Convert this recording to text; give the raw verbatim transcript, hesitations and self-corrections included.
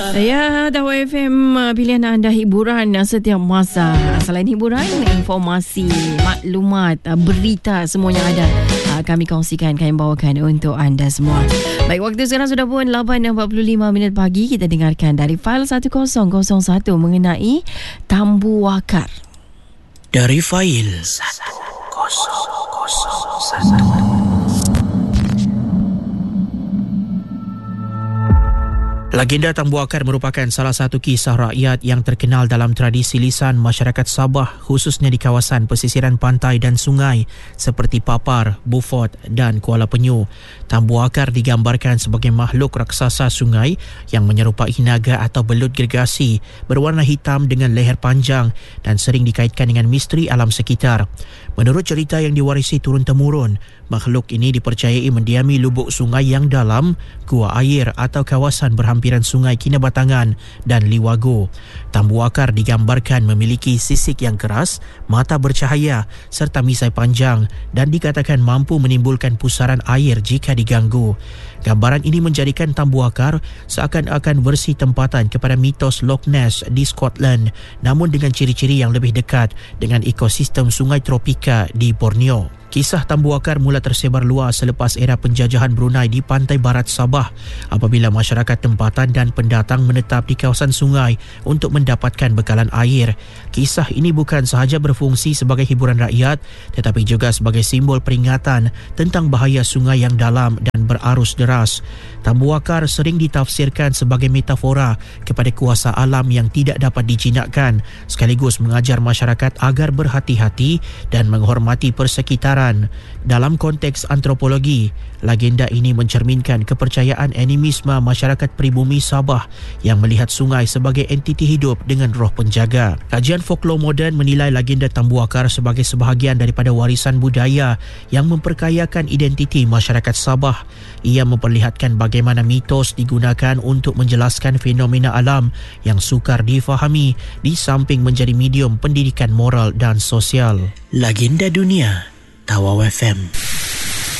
Ya, Dawah F M, pilihan anda hiburan setiap masa. Selain hiburan, informasi, maklumat, berita, semuanya ada. Kami kongsikan, kami bawakan untuk anda semua. Baik, waktu sekarang sudah pun lapan empat puluh lima minit pagi. Kita dengarkan dari fail sepuluh kosong satu mengenai Tambu Wakar. Dari fail sepuluh kosong satu. Legenda Tambu Wakar merupakan salah satu kisah rakyat yang terkenal dalam tradisi lisan masyarakat Sabah, khususnya di kawasan pesisiran pantai dan sungai seperti Papar, Beaufort dan Kuala Penyu. Tambu Wakar digambarkan sebagai makhluk raksasa sungai yang menyerupai naga atau belut gergasi berwarna hitam dengan leher panjang dan sering dikaitkan dengan misteri alam sekitar. Menurut cerita yang diwarisi turun-temurun, makhluk ini dipercayai mendiami lubuk sungai yang dalam, gua air atau kawasan berhampiran sungai Kinabatangan dan Liwago. Tambu Wakar digambarkan memiliki sisik yang keras, mata bercahaya serta misai panjang dan dikatakan mampu menimbulkan pusaran air jika diganggu. Gambaran ini menjadikan Tambu Wakar seakan-akan versi tempatan kepada mitos Loch Ness di Scotland, namun dengan ciri-ciri yang lebih dekat dengan ekosistem sungai tropika di Borneo. Kisah Tambu Wakar mula tersebar luas selepas era penjajahan Brunei di pantai barat Sabah apabila masyarakat tempatan dan pendatang menetap di kawasan sungai untuk mendapatkan bekalan air. Kisah ini bukan sahaja berfungsi sebagai hiburan rakyat tetapi juga sebagai simbol peringatan tentang bahaya sungai yang dalam dan berarus deras. Tambu Wakar sering ditafsirkan sebagai metafora kepada kuasa alam yang tidak dapat dijinakkan sekaligus mengajar masyarakat agar berhati-hati dan menghormati persekitaran. Dalam konteks antropologi, legenda ini mencerminkan kepercayaan animisme masyarakat pribumi Sabah yang melihat sungai sebagai entiti hidup dengan roh penjaga. Kajian folklor moden menilai legenda Tambu Wakar sebagai sebahagian daripada warisan budaya yang memperkayakan identiti masyarakat Sabah. Ia memperlihatkan bagaimana mitos digunakan untuk menjelaskan fenomena alam yang sukar difahami di samping menjadi medium pendidikan moral dan sosial. Legenda dunia Dawah F M.